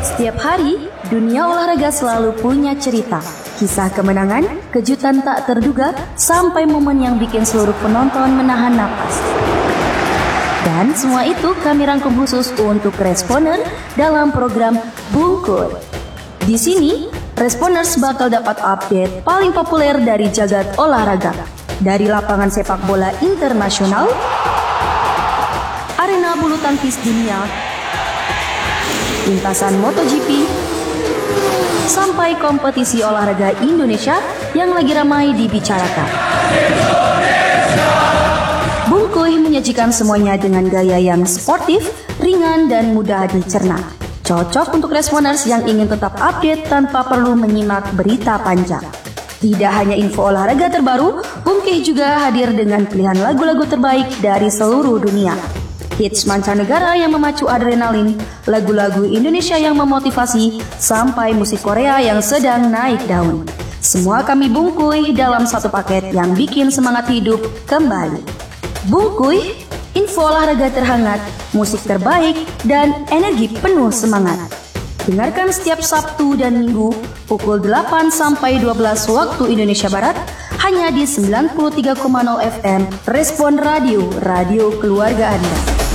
Setiap hari, dunia olahraga selalu punya cerita. Kisah kemenangan, kejutan tak terduga, sampai momen yang bikin seluruh penonton menahan napas. Dan semua itu kami rangkum khusus untuk Responer dalam program Bungkur. Di sini, Responers bakal dapat update paling populer dari jagat olahraga. Dari lapangan sepak bola internasional, arena bulu tangkis dunia, lintasan MotoGP, sampai kompetisi olahraga Indonesia yang lagi ramai dibicarakan. Bungkuy menyajikan semuanya dengan gaya yang sportif, ringan, dan mudah dicerna. Cocok untuk Responers yang ingin tetap update tanpa perlu menyimak berita panjang. Tidak hanya info olahraga terbaru, Bungkuy juga hadir dengan pilihan lagu-lagu terbaik dari seluruh dunia. Hits mancanegara yang memacu adrenalin, lagu-lagu Indonesia yang memotivasi, sampai musik Korea yang sedang naik daun. Semua kami bungkuy dalam satu paket yang bikin semangat hidup kembali. Bungkuy, info olahraga terhangat, musik terbaik, dan energi penuh semangat. Dengarkan setiap Sabtu dan Minggu pukul 8 sampai 12 waktu Indonesia Barat hanya di 93,0 FM Respon Radio, radio keluarga Anda.